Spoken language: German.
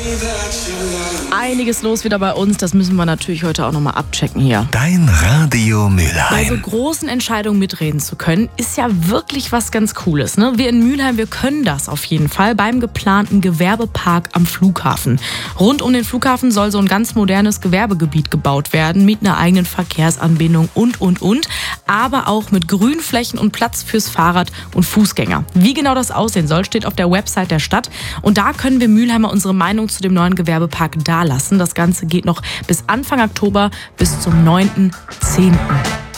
Einiges los wieder bei uns, das müssen wir natürlich heute auch nochmal abchecken hier. Dein Radio Mülheim. Bei so großen Entscheidungen mitreden zu können, ist ja wirklich was ganz Cooles. Ne? Wir in Mülheim, wir können das auf jeden Fall beim geplanten Gewerbepark am Flughafen. Rund um den Flughafen soll so ein ganz modernes Gewerbegebiet gebaut werden, mit einer eigenen Verkehrsanbindung und. Aber auch mit Grünflächen und Platz fürs Fahrrad und Fußgänger. Wie genau das aussehen soll, steht auf der Website der Stadt. Und da können wir Mülheimer unsere Meinung zu dem neuen Gewerbepark dalassen. Das Ganze geht noch bis Anfang Oktober, bis zum 9.10.